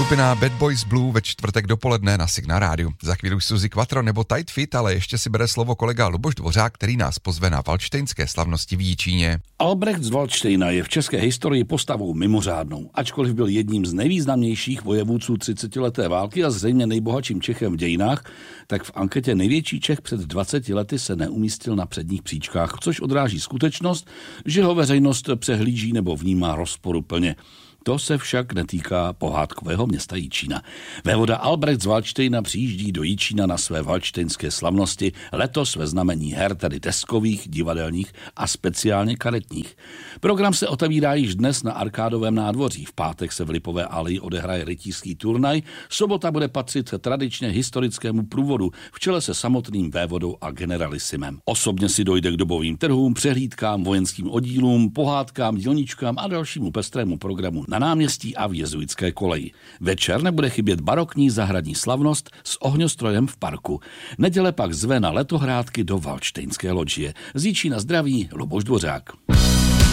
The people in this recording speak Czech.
Skupina Bad Boys Blue ve čtvrtek dopoledne na Signál rádiu. Za chvíli už Suzy Quattro nebo Tight Fit, ale ještě si bere slovo kolega Luboš Dvořák, který nás pozve na valštejnské slavnosti v Jičíně. Albrecht z Valdštejna je v české historii postavou mimořádnou. Ačkoliv byl jedním z nejvýznamnějších vojevůdců 30leté války a zřejmě nejbohatším Čechem v dějinách, tak v anketě největší Čech před 20 lety se neumístil na předních příčkách, což odráží skutečnost, že ho veřejnost přehlíží nebo vnímá rozporuplně. To se však netýká pohádkového města Jičína. Vévoda Albrecht z Valdštejna přijíždí do Jičína na své valštejnské slavnosti letos ve znamení her, tedy deskových, divadelních a speciálně karetních. Program se otevírá již dnes na Arkádovém nádvoří. V pátek se v Lipové aleji odehraje rytířský turnaj, sobota bude patřit tradičně historickému průvodu v čele se samotným vévodou a generalisimem. Osobně si dojde k dobovým trhům, přehlídkám, vojenským oddílům, pohádkám, dílničkám a dalšímu pestrému programu na náměstí a v jezuitské koleji. Večer nebude chybět barokní zahradní slavnost s ohňostrojem v parku. Neděle pak zve na letohrádky do Valdštejnské lodžie. Z Jičína zdraví Luboš Dvořák.